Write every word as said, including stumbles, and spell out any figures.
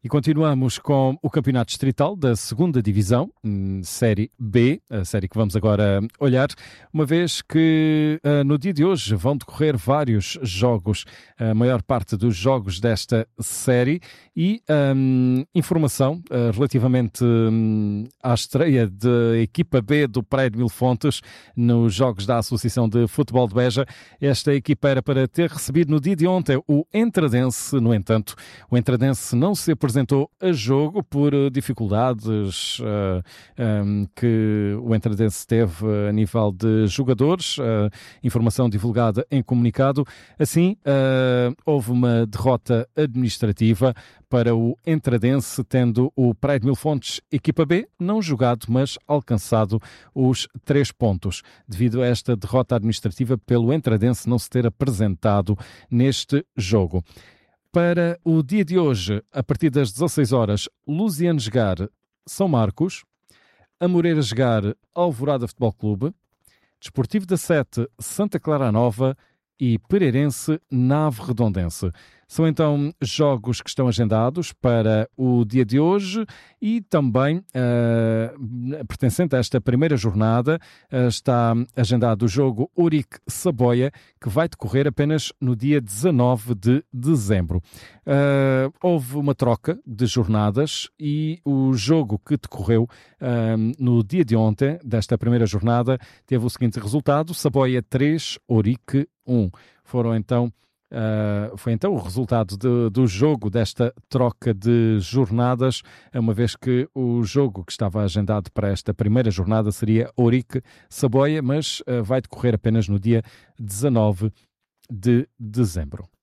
E continuamos com o Campeonato Distrital da segunda Divisão, Série B, a série que vamos agora olhar, uma vez que uh, no dia de hoje vão decorrer vários jogos, a maior parte dos jogos desta série, e um, informação uh, relativamente um, à estreia da equipa B do Praia de Mil Fontes nos jogos da Associação de Futebol de Beja. Esta equipa era para ter recebido no dia de ontem o Entradense. No entanto, o Entradense não se apresentou a jogo por dificuldades uh, um, que o Entradense teve a nível de jogadores, uh, informação divulgada em comunicado. Assim, uh, houve uma derrota administrativa para o Entradense, tendo o Praia de Mil Fontes, equipa B, não jogado, mas alcançado os três pontos, devido a esta derrota administrativa pelo Entradense não se ter apresentado neste jogo. Para o dia de hoje, a partir das dezasseis horas, Luziano jogar São Marcos, Amoreira jogar Alvorada Futebol Clube, Desportivo da Sete Santa Clara Nova e Pereirense Nave Redondense. São então jogos que estão agendados para o dia de hoje e também, uh, pertencente a esta primeira jornada, uh, está agendado o jogo Ourique-Saboia, que vai decorrer apenas no dia dezanove de dezembro. Uh, houve uma troca de jornadas e o jogo que decorreu uh, no dia de ontem, desta primeira jornada, teve o seguinte resultado: Saboia três, Ourique um. Foram então Uh, foi então o resultado de, do jogo desta troca de jornadas, uma vez que o jogo que estava agendado para esta primeira jornada seria Ourique-Saboia, mas uh, vai decorrer apenas no dia dezanove de dezembro.